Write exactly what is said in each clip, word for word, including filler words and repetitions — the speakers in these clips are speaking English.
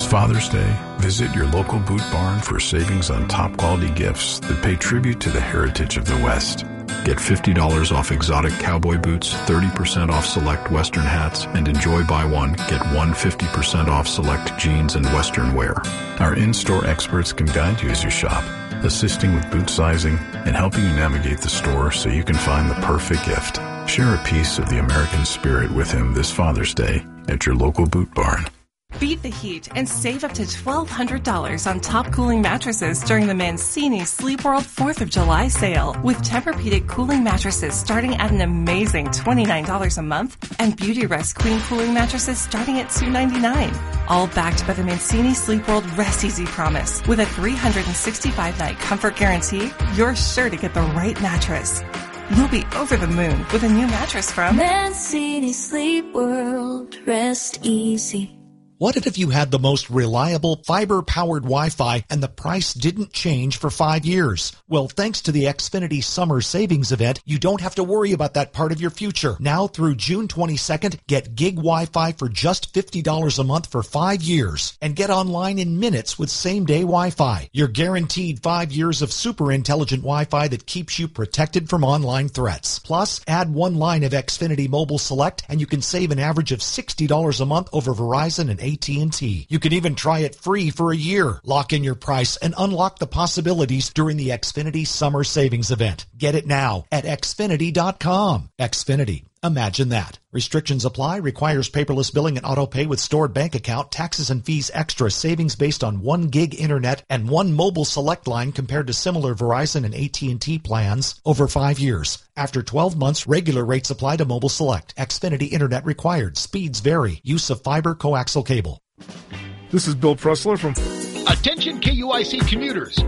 Father's Day, visit your local Boot Barn for savings on top quality gifts that pay tribute to the heritage of the West. Get fifty dollars off exotic cowboy boots, thirty percent off select Western hats, and enjoy buy one, get one fifty percent off select jeans and Western wear. Our in-store experts can guide you as you shop, assisting with boot sizing and helping you navigate the store so you can find the perfect gift. Share a piece of the American spirit with him this Father's Day at your local Boot Barn. Beat the heat and save up to twelve hundred dollars on top cooling mattresses during the Mancini Sleep World fourth of July sale. With Tempur-Pedic cooling mattresses starting at an amazing twenty-nine dollars a month and Beauty Rest Queen cooling mattresses starting at two hundred ninety-nine dollars. All backed by the Mancini Sleep World Rest Easy Promise. With a three hundred sixty-five night comfort guarantee, you're sure to get the right mattress. You'll be over the moon with a new mattress from Mancini Sleep World. Rest easy. What if you had the most reliable fiber-powered Wi-Fi and the price didn't change for five years? Well, thanks to the Xfinity Summer Savings Event, you don't have to worry about that part of your future. Now through June twenty-second, get gig Wi-Fi for just fifty dollars a month for five years and get online in minutes with same-day Wi-Fi. You're guaranteed five years of super intelligent Wi-Fi that keeps you protected from online threats. Plus, add one line of Xfinity Mobile Select and you can save an average of sixty dollars a month over Verizon and A T and T. You can even try it free for a year. Lock in your price and unlock the possibilities during the Xfinity Summer Savings Event. Get it now at Xfinity dot com. Xfinity. Imagine that. Restrictions apply. Requires paperless billing and auto pay with stored bank account. Taxes and fees extra. Savings based on one gig internet and one mobile select line compared to similar Verizon and A T and T plans over five years. After twelve months, regular rates apply to mobile select. Xfinity internet required. Speeds vary. Use of fiber coaxial cable. This is Bill Pressler from Attention K U I C commuters.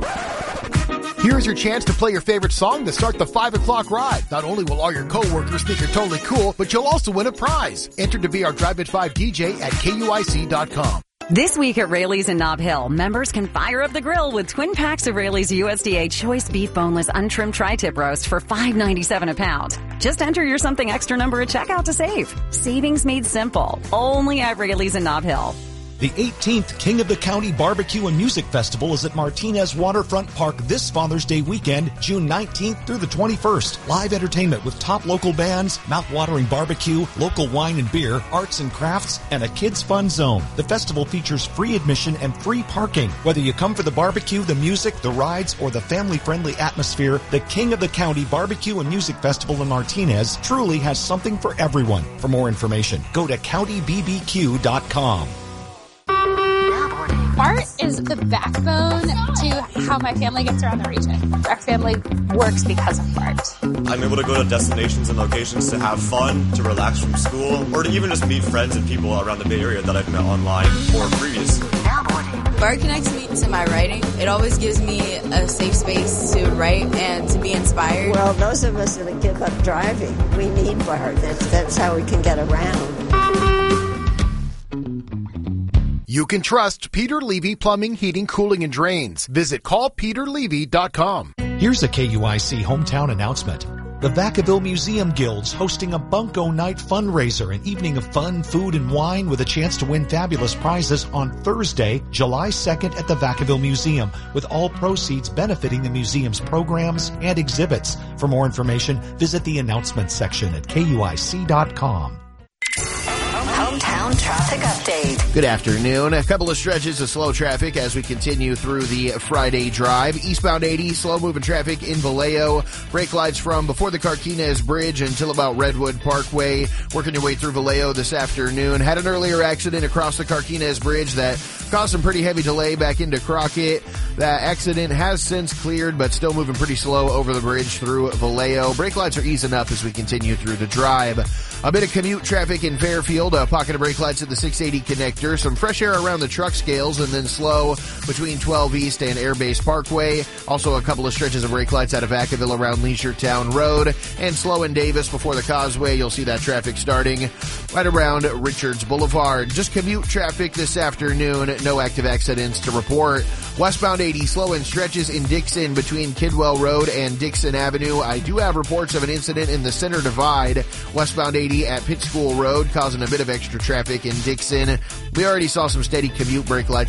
Here's your chance to play your favorite song to start the five o'clock ride. Not only will all your coworkers think you're totally cool, but you'll also win a prize. Enter to be our Drive It five D J at K U I C dot com. This week at Rayleigh's in Nob Hill, members can fire up the grill with twin packs of Rayleigh's U S D A Choice Beef Boneless Untrimmed Tri-Tip Roast for five ninety-seven a pound. Just enter your something extra number at checkout to save. Savings made simple. Only at Rayleigh's in Nob Hill. The eighteenth King of the County Barbecue and Music Festival is at Martinez Waterfront Park this Father's Day weekend, June nineteenth through the twenty-first. Live entertainment with top local bands, mouth-watering barbecue, local wine and beer, arts and crafts, and a kids' fun zone. The festival features free admission and free parking. Whether you come for the barbecue, the music, the rides, or the family-friendly atmosphere, the King of the County Barbecue and Music Festival in Martinez truly has something for everyone. For more information, go to county b b q dot com. Art is the backbone to how my family gets around the region. Our family works because of art. I'm able to go to destinations and locations to have fun, to relax from school, or to even just meet friends and people around the Bay Area that I've met online or previously. Art connects me to my writing. It always gives me a safe space to write and to be inspired. Well, those of us that give up driving, we need art. That's, that's how we can get around. You can trust Peter Levy Plumbing, Heating, Cooling, and Drains. Visit call peter levy dot com. Here's a K U I C hometown announcement. The Vacaville Museum Guild's hosting a Bunko Night fundraiser, an evening of fun, food, and wine with a chance to win fabulous prizes on Thursday, July second at the Vacaville Museum, with all proceeds benefiting the museum's programs and exhibits. For more information, visit the announcements section at K U I C dot com. Hometown traffic update. Good afternoon. A couple of stretches of slow traffic as we continue through the Friday drive. Eastbound eighty, slow-moving traffic in Vallejo. Brake lights from before the Carquinez Bridge until about Redwood Parkway. Working your way through Vallejo this afternoon. Had an earlier accident across the Carquinez Bridge that caused some pretty heavy delay back into Crockett. That accident has since cleared, but still moving pretty slow over the bridge through Vallejo. Brake lights are easing up as we continue through the drive. A bit of commute traffic in Fairfield. A pocket of brake lights at the six eighty connector. Some fresh air around the truck scales, and then slow between twelve East and Airbase Parkway. Also a couple of stretches of brake lights out of Vacaville around Leisure Town Road. And slow in Davis before the Causeway. You'll see that traffic starting right around Richards Boulevard. Just commute traffic this afternoon. No active accidents to report. Westbound eighty, slow in stretches in Dixon between Kidwell Road and Dixon Avenue. I do have reports of an incident in the center divide. Westbound eighty at Pitt School Road, causing a bit of extra traffic in Dixon. We already saw some steady commute brake lights